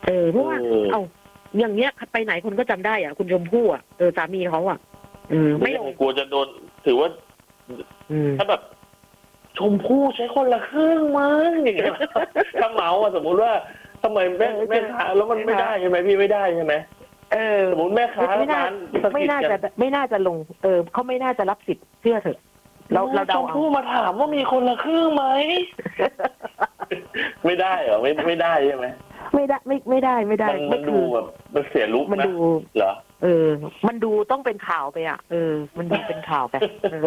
เพราะว่าเอาอย่างเงี้ยไปไหนคนก็จำได้อ่ะคุณชมพู่อ่ะสามีเขาอ่ะไม่ลงกลัวจะโดนถือว่าถ้าแบบชมพู่ใช้คนละครึ่งมั้งอย่างเงี้ยถ้าเมาสมมุติว่าทำไมแม่ค้าแล้วมันไม่ได้ใช่ไหมพี่ไม่ได้ใช่ไหมสมมติแม่ค้าร้านไม่น่าจะลงเขาไม่น่าจะรับสิทธิ์เชื่อเถอะเราเดาชมพู่มาถามว่ามีคนละครึ่งไหมไม่ได้เหรอไม่ได้ใช่ไหมไม่ได้มันดูแบบมันเสียลุคนะเหรอมันดูต้องเป็นข่าวไปอ่ะมันดูเป็นข่าวไป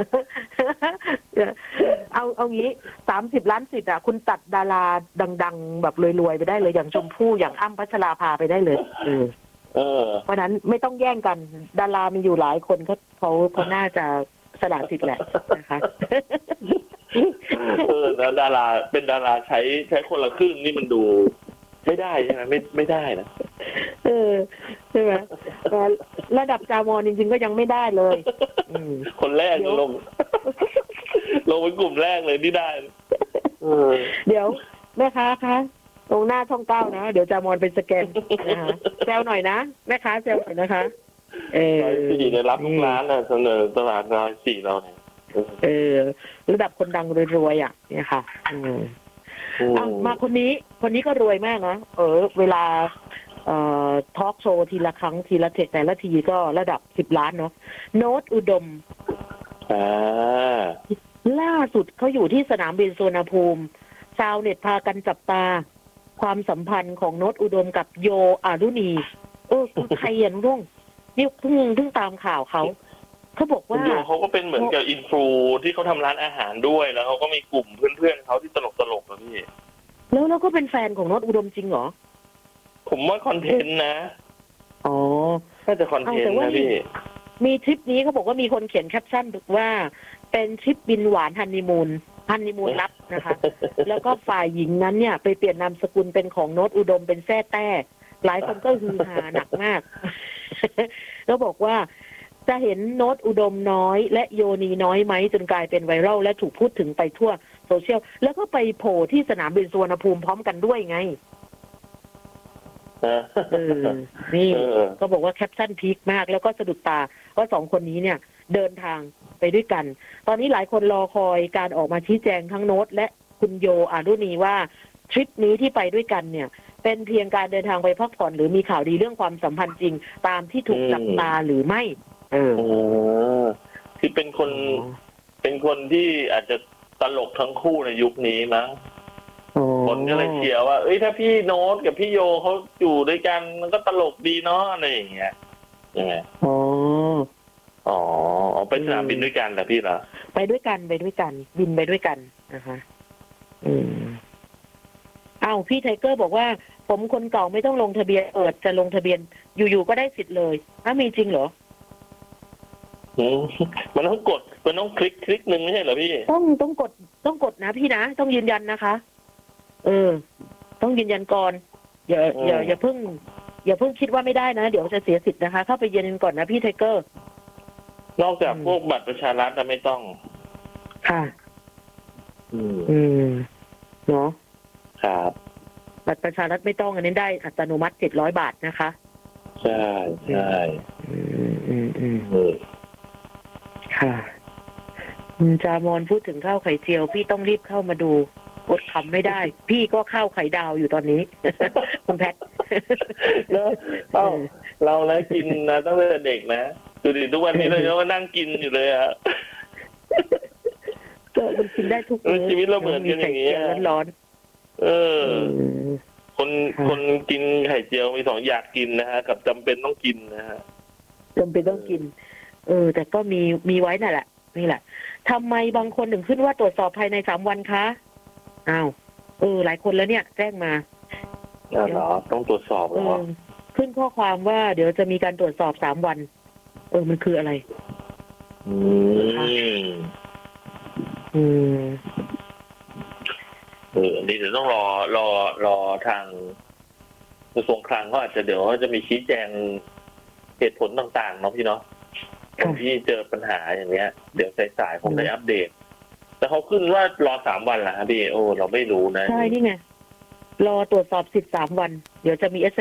เอางี้30 ล้านสิทธิ์อ่ะคุณตัดดาราดังๆแบบรวยๆไปได้เลยอย่างชมพู่อย่างอ้ำพัชราภาไปได้เลยเพราะนั้นไม่ต้องแย่งกันดารามีอยู่หลายคนเขาน่าจะสละสิทธิ์แหละนะคะแล้วดาราเป็นดาราใช้คนละครึ่งนี่มันดูไม่ได้ใช่ไหมไม่ได้นะใช่ไหมระดับจามอนจริงๆก็ยังไม่ได้เลยคนแรกลงเป็นกลุ่มแรกเลยที่ได้เดี๋ยวแม่ค้าคะตรงหน้าช่อง9นะเดี๋ยวจามอนเป็นสแกนนะคะแซวหน่อยนะแม่ค้าแซวหน่อยนะคะ 4ได้รับทุกร้านนะเสนอตลาด104เราเนี่ยระดับคนดังรวยๆอ่ะเนี่ยค่ะมาคนนี้ก็รวยมากนะเวลาทอล์กโชว์ทีละครั้งทีละแต่ละทีก็ระดับ10 ล้านเนาะโน้ตอุดมล่าสุดเขาอยู่ที่สนามบินสุวรรณภูมิชาวเน็ตพากันจับตาความสัมพันธ์ของโน้ตอุดมกับโยอารุณีคือใครอ่ะรุ่งนี่เพิ่งตามข่าวเขาบอกว่าโยเขาก็เป็นเหมือนกับอินฟลูที่เขาทำร้านอาหารด้วยแล้วเขาก็มีกลุ่มเพื่อนๆเขาที่ตลกๆนะพี่แล้วก็เป็นแฟนของโน้ตอุดมจริงเหรอผมว่าคอนเทนต์นะน่าจะคอนเทนต์นะพี่มีทริปนี้เขาบอกว่ามีคนเขียนแคปชั่นบอกว่าเป็นทริปบินหวานฮันนีมูนลับนะคะแล้วก็ฝ่ายหญิงนั้นเนี่ยไปเปลี่ยนนามสกุลเป็นของโน้ตอุดมเป็นแซ่แต้หลายคนก็ฮือฮาหนักมากแล้วบอกว่าจะเห็นโน้ตอุดมน้อยและโยนีน้อยไหมจนกลายเป็นไวรัลและถูกพูดถึงไปทั่วโซเชียลแล้วก็ไปโผล่ที่สนามบินสุวรรณภูมิพร้อมกันด้วยไงนี่ก็บอกว่าแคปชั่นพีคมากแล้วก็สะดุดตาว่า2 คนนี้เนี่ยเดินทางไปด้วยกันตอนนี้หลายคนรอคอยการออกมาชี้แจงทั้งโน้ตและคุณโยอารุณีว่าทริปนี้ที่ไปด้วยกันเนี่ยเป็นเพียงการเดินทางไปพักผ่อนหรือมีข่าวดีเรื่องความสัมพันธ์จริงตามที่ถูกจับตาหรือไม่คือเป็นคนที่อาจจะตลกทั้งคู่ในยุคนี้มั้งคนก็เลยเชียร์ว่าถ้าพี่โน้ตกับพี่โยเขาอยู่ด้วยกันมันก็ตลกดีเนาะอะไรอย่างเงี้ยยังไงไปสนามบินด้วยกันเหรอพี่เหรอไปด้วยกันบินไปด้วยกันนะคะพี่ไทเกอร์บอกว่าผมคนเก่าไม่ต้องลงทะเบียนจะลงทะเบียนอยู่ๆก็ได้สิทธิ์เลยมีจริงเหรอมันต้องคลิกนึงไม่ใช่เหรอพี่ต้องกดนะพี่นะต้องยืนยันนะคะต้องยืนยันก่อนอย่าเพิ่งคิดว่าไม่ได้นะเดี๋ยวจะเสียสิทธิ์นะคะเข้าไปยืนยันก่อนนะพี่ไทเกอร์นอกจากพวกบัตรประชารัฐจะไม่ต้องค่ะเนาะครับบัตรประชารัฐไม่ต้องอันนี้ได้อัตโนมัติ700 บาทนะคะใช่ค่ะจามอนพูดถึงข้าวไข่เจียวพี่ต้องรีบเข้ามาดูอดขำไม่ได้พี่ก็ข้าวไข่ดาวอยู่ตอนนี้คุณแพทเรานะกินนะตั้งแต่เด็กนะดูดิทุกวันนี้เราก็นั่งกินอยู่เลยอ่ะก็มันกินได้ทุกมื้อชีวิตเราเหมือนกันอย่างนี้ร้อนคนกินไข่เจียวมี2อยากกินนะฮะกับจำเป็นต้องกินนะฮะจำเป็นต้องกินแต่ก็มีไว้นั่นแหละนี่แหละทำไมบางคนถึงขึ้นว่าตรวจสอบภายใน3 วันคะหลายคนแล้วเนี่ยแจ้งมาต้องตรวจสอบขึ้นข้อความว่าเดี๋ยวจะมีการตรวจสอบ3 วันมันคืออะไรอันนี้เดี๋ยวต้องรอทางกระทรวงคลังก็อาจจะเดี๋ยวจะมีชี้แจงเหตุผลต่างๆเนาะพี่เนาะคนที่เจอปัญหาอย่างเงี้ยเดี๋ยวสายๆคงได้อัปเดตแต่เขาขึ้นว่ารอ3 วันเหรอครับพี่เราไม่รู้นะใช่นี่ไงรอตรวจสอบสิทธิ์3 วันเดี๋ยวจะมี